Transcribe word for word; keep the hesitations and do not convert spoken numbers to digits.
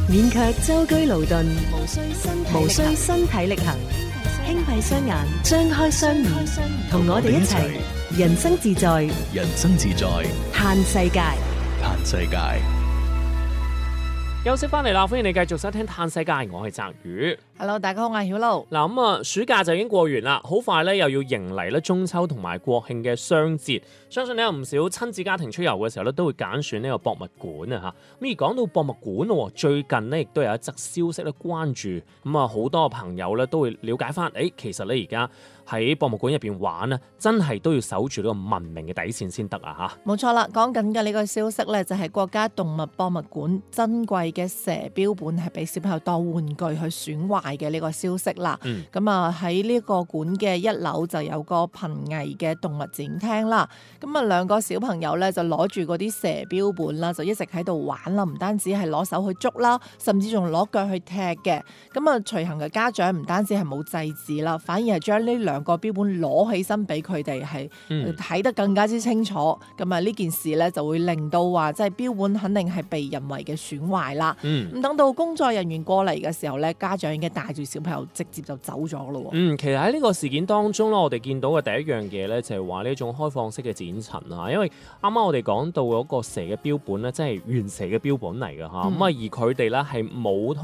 勉強舟車勞頓， 無需身體無需身體力行，輕閉雙眼，張開雙耳，同我哋一齊人生自在， 人生自在， 嘆世界。 嘆世界。 休息翻嚟啦，歡迎你繼續收聽《嘆世界》，我係澤宇。 Hello， 大家好，我係曉露。 嗱咁啊，暑假就已經過完啦，好快咧又要迎嚟咧中秋同埋國慶嘅雙節。相信你有唔少親子家庭出遊嘅時候咧，都會揀選呢個博物館啊嚇。咁而講到博物館咯，最近呢亦都有一則消息咧關注，咁啊好多朋友咧都會了解翻，誒其實咧而家喺博物館入邊玩咧，真係都要守住呢個文明嘅底線先得啊嚇。 冇錯啦，講緊嘅呢個消息咧，就係國家動物博物館珍貴嘅蛇標本係俾小朋友當玩具去損壞嘅呢個消息啦。咁啊喺呢個館嘅一樓就有個瀕危嘅動物展廳啦。咁啊兩個小朋友咧就攞住嗰啲蛇標本啦，就一直喺度玩啦，唔單止係攞手去捉啦，甚至仲攞腳去踢嘅。咁啊隨行嘅家長唔單止係冇制止啦，反而係將呢兩個標本攞起身俾佢哋係睇得更加之清楚。咁啊呢件事咧就會令到話即係標本肯定係被人為嘅損壞啦。咁、嗯、等到工作人員過嚟嘅時候咧，家長已經帶住小朋友直接就走咗咯。 嗯，其實喺呢個事件當中咧，我哋見到嘅第一樣嘢咧，就係話呢種開放式嘅展陳啊。因為啱啱我哋講到嗰個蛇嘅標本咧，即係原蛇嘅標本嚟嘅嚇。咁啊、嗯，而佢哋咧係冇